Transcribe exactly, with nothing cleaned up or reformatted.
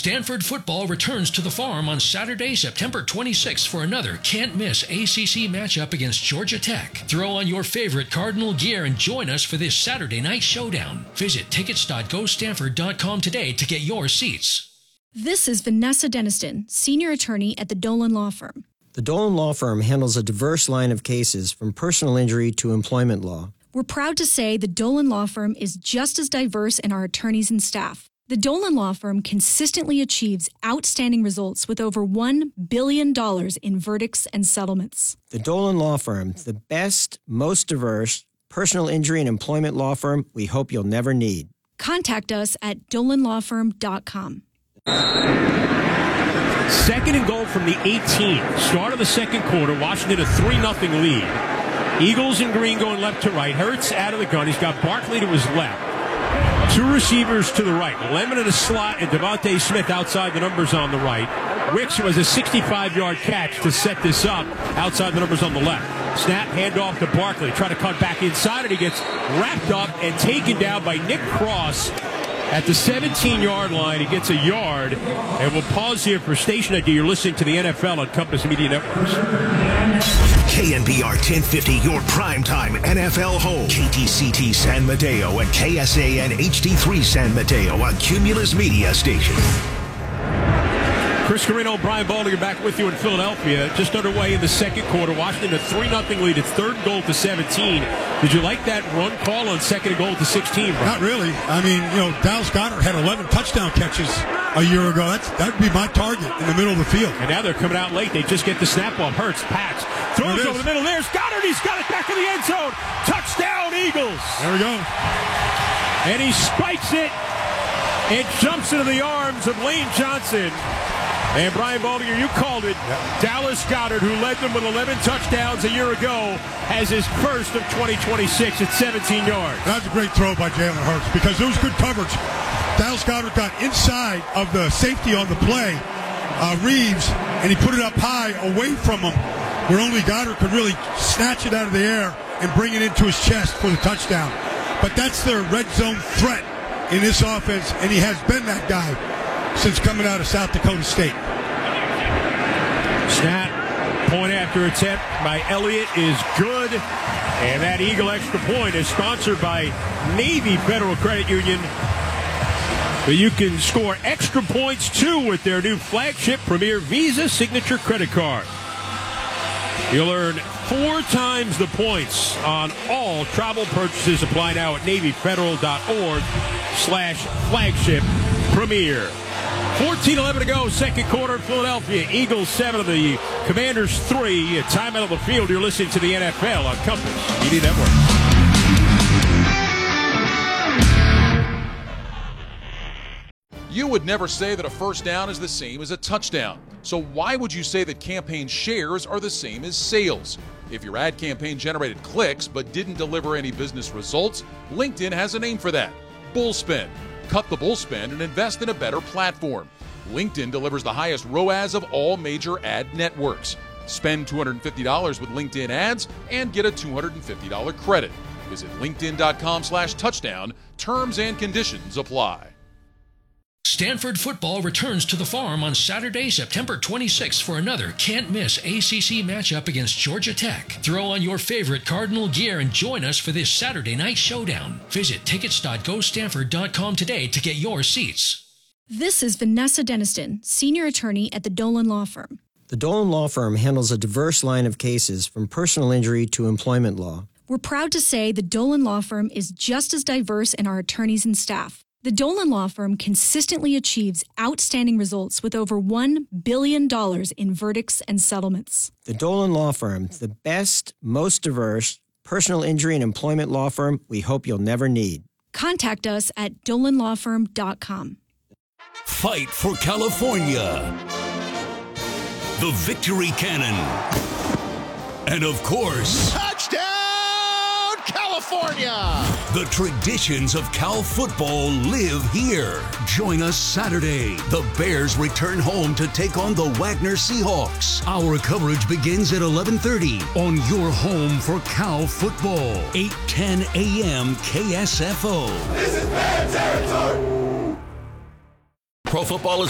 Stanford football returns to the Farm on Saturday, September twenty-sixth for another can't-miss A C C matchup against Georgia Tech. Throw on your favorite Cardinal gear and join us for this Saturday night showdown. Visit tickets dot go stanford dot com today to get your seats. This is Vanessa Deniston, senior attorney at the Dolan Law Firm. The Dolan Law Firm handles a diverse line of cases from personal injury to employment law. We're proud to say the Dolan Law Firm is just as diverse in our attorneys and staff. The Dolan Law Firm consistently achieves outstanding results with over one billion dollars in verdicts and settlements. The Dolan Law Firm, the best, most diverse personal injury and employment law firm we hope you'll never need. Contact us at dolan law firm dot com. Second and goal from the eighteen. Start of the second quarter. Washington a three nothing lead. Eagles in green going left to right. Hurts out of the gun. He's got Barkley to his left. Two receivers to the right. Lemon in a slot and Devontae Smith outside the numbers on the right. Wicks was a sixty-five-yard catch to set this up outside the numbers on the left. Snap, handoff to Barkley. Try to cut back inside it. He gets wrapped up and taken down by Nick Cross at the seventeen-yard line. He gets a yard. And we'll pause here for station I D. You're listening to the N F L on Compass Media Networks. K N B R ten fifty, your primetime N F L home. K T C T San Mateo and K S A N H D three San Mateo on Cumulus Media Station. Chris Carino, Brian Baldinger back with you in Philadelphia. Just underway in the second quarter. Washington a three nothing lead. It's third and goal to seventeen. Did you like that run call on second and goal to sixteen, Brian? Not really. I mean, you know, Dallas Goedert had eleven touchdown catches a year ago. That's That would be my target in the middle of the field. And now they're coming out late. They just get the snap off. Hurts, Pats, throws over the middle. There's Goddard. He's got it back in the end zone. Touchdown, Eagles. There we go. And he spikes it and jumps into the arms of Lane Johnson. And Brian Baldinger, you called it. Yep. Dallas Goedert, who led them with eleven touchdowns a year ago, has his first of twenty twenty-six at seventeen yards. That was a great throw by Jalen Hurts because there was good coverage. Dallas Goedert got inside of the safety on the play, uh, Reeves, and he put it up high away from him, where only Goedert could really snatch it out of the air and bring it into his chest for the touchdown. But that's their red zone threat in this offense, and he has been that guy since coming out of South Dakota State. Snap, point after attempt by Elliott is good. And that Eagle extra point is sponsored by Navy Federal Credit Union. But you can score extra points, too, with their new flagship Premier Visa Signature Credit Card. You'll earn four times the points on all travel purchases. Apply now at NavyFederal.org slash flagship Premier. fourteen eleven to go, second quarter, Philadelphia. Eagles seven of the Commanders three. A timeout of the field. You're listening to the N F L on Compass Media Network. You would never say that a first down is the same as a touchdown. So why would you say that campaign shares are the same as sales? If your ad campaign generated clicks but didn't deliver any business results, LinkedIn has a name for that: Bullspend. Cut the bullspend and invest in a better platform. LinkedIn delivers the highest R O A S of all major ad networks. Spend two hundred fifty dollars with LinkedIn ads and get a two hundred fifty dollars credit. Visit linkedin.com slash touchdown. Terms and conditions apply. Stanford football returns to the Farm on Saturday, September twenty-sixth for another can't-miss A C C matchup against Georgia Tech. Throw on your favorite Cardinal gear and join us for this Saturday night showdown. Visit tickets dot go stanford dot com today to get your seats. This is Vanessa Deniston, senior attorney at the Dolan Law Firm. The Dolan Law Firm handles a diverse line of cases from personal injury to employment law. We're proud to say the Dolan Law Firm is just as diverse in our attorneys and staff. The Dolan Law Firm consistently achieves outstanding results with over one billion dollars in verdicts and settlements. The Dolan Law Firm, the best, most diverse personal injury and employment law firm we hope you'll never need. Contact us at dolan law firm dot com. Fight for California. The Victory Cannon. And of course, Touchdown, California! The traditions of Cal football live here. Join us Saturday. The Bears return home to take on the Wagner Seahawks. Our coverage begins at eleven thirty on your home for Cal football. eight ten a.m. K S F O. This is bad territory! Pro Football is